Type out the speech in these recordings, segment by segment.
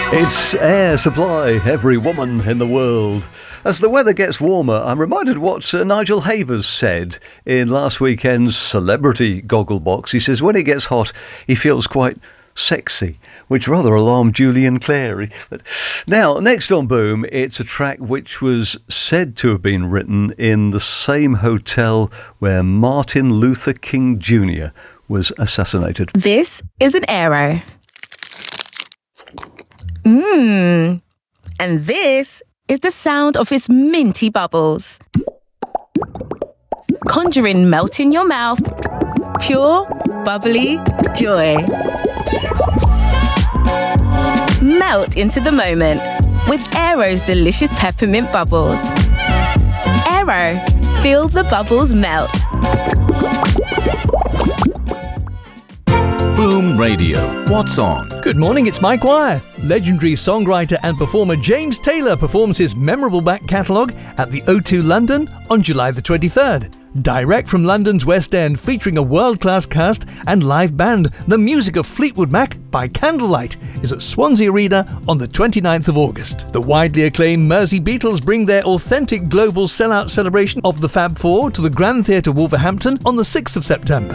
It's Air Supply, every woman in the world. As the weather gets warmer, I'm reminded what Nigel Havers said in last weekend's Celebrity Gogglebox. He says when it gets hot, he feels quite sexy, which rather alarmed Julian Clary. But now, next on Boom, it's a track which was said to have been written in the same hotel where Martin Luther King Jr. was assassinated. This is an Aero. And this is the sound of its minty bubbles. Conjuring melt in your mouth. Pure, bubbly joy. Melt into the moment with Aero's delicious peppermint bubbles. Aero, feel the bubbles melt. Boom Radio. What's on? Good morning, it's Mike Wire. Legendary songwriter and performer James Taylor performs his memorable back catalogue at the O2 London on July the 23rd. Direct from London's West End, featuring a world-class cast and live band, the music of Fleetwood Mac by Candlelight is at Swansea Arena on the 29th of August. The widely acclaimed Mersey Beatles bring their authentic global sellout celebration of the Fab Four to the Grand Theatre Wolverhampton on the 6th of September.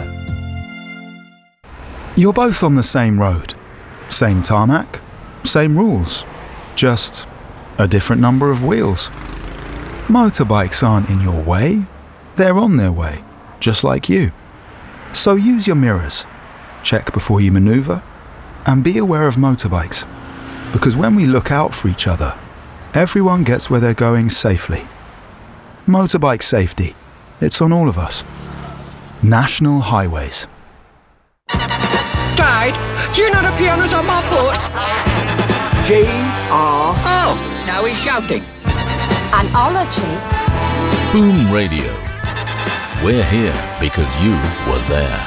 You're both on the same road, same tarmac, same rules, just a different number of wheels. Motorbikes aren't in your way, they're on their way, just like you. So use your mirrors, check before you manoeuvre, and be aware of motorbikes. Because when we look out for each other, everyone gets where they're going safely. Motorbike safety, it's on all of us. National Highways. Dad, do you know the piano's on my foot? G, R. Oh, now he's shouting. An ology. Boom Radio. We're here because you were there.